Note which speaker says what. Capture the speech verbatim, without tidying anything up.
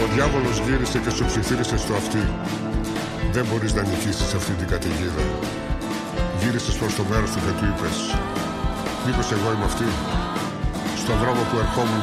Speaker 1: Ο διάβολος γύρισε και σου ψιθύρισε στο αυτί. Δεν μπορείς να νικήσεις αυτή την καταιγίδα. Γύρισες προς το μέρος του και του είπες: μήπως εγώ είμαι αυτή? Στον δρόμο που ερχόμουν